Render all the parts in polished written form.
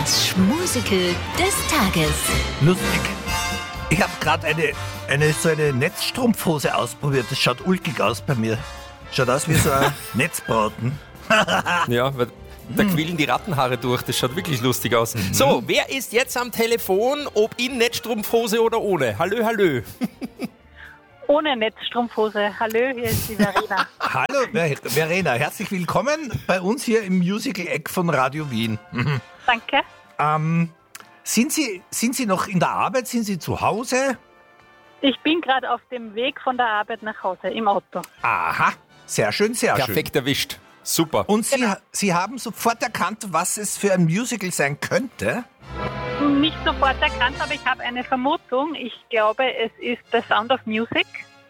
Das Schmusikel des Tages. Lustig. Ich habe gerade eine Netzstrumpfhose ausprobiert. Das schaut ulkig aus bei mir. Schaut aus wie so ein Netzbraten. Ja, weil da quillen die Rattenhaare durch. Das schaut wirklich lustig aus. So, wer ist jetzt am Telefon? Ob in Netzstrumpfhose oder ohne? Hallö, hallö. Ohne Netzstrumpfhose. Hallo, hier ist die Verena. Hallo Verena, herzlich willkommen bei uns hier im Musical-Eck von Radio Wien. Danke. Sind Sie noch in der Arbeit? Sind Sie zu Hause? Ich bin gerade auf dem Weg von der Arbeit nach Hause im Auto. Aha, sehr schön, sehr schön. Perfekt erwischt. Super. Und Sie haben sofort erkannt, was es für ein Musical sein könnte? Nicht sofort erkannt, aber ich habe eine Vermutung. Ich glaube, es ist The Sound of Music.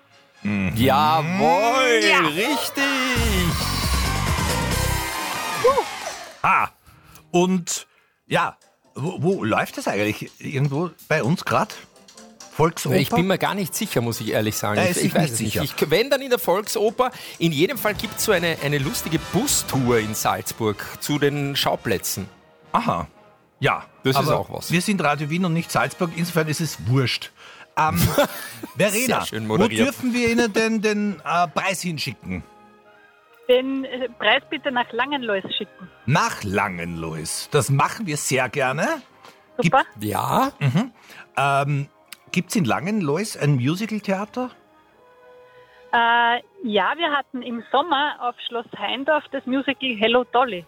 Jawohl, Ja. richtig. Und ja, wo läuft das eigentlich? Irgendwo bei uns gerade? Volksoper? Ich bin mir gar nicht sicher, muss ich ehrlich sagen. Er ist sich ich weiß nicht es nicht. sicher. Wenn, dann in der Volksoper. In jedem Fall gibt es so eine lustige Bustour in Salzburg zu den Schauplätzen. Aha, ja. Das ist aber auch was. Wir sind Radio Wien und nicht Salzburg, insofern ist es wurscht. Verena, Sehr schön wo moderiert. dürfen wir Ihnen denn den Preis hinschicken? Den Preis bitte nach Langenlois schicken. Nach Langenlois. Das machen wir sehr gerne. Super. Ja? Gibt es in Langenlois ein Musicaltheater? Ja, wir hatten im Sommer auf Schloss Heindorf das Musical Hello Dolly.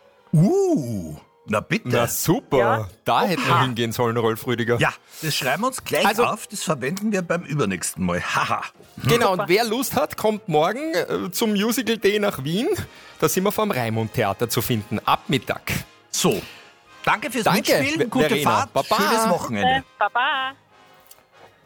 Na bitte. Na super. Ja. Da hätten wir hingehen sollen, Rolf Rüdiger. Ja, das schreiben wir uns gleich Also- auf. Das verwenden wir beim übernächsten Mal. Haha. Genau, und wer Lust hat, kommt morgen zum Musical Day nach Wien. Da sind wir vom Raimund Theater zu finden, ab Mittag. So, danke fürs Danke, Mitspielen. Gute Verena. Fahrt. Baba. Schönes Wochenende. Baba.